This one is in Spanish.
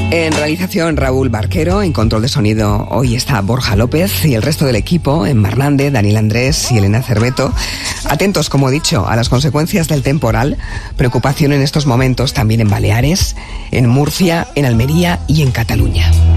En realización, Raúl Barquero. En control de sonido, hoy está Borja López. Y el resto del equipo, Emma Hernández, Daniel Andrés y Elena Cerveto. Atentos, como he dicho, a las consecuencias del temporal. Preocupación en estos momentos también en Baleares, en Murcia, en Almería y en Cataluña.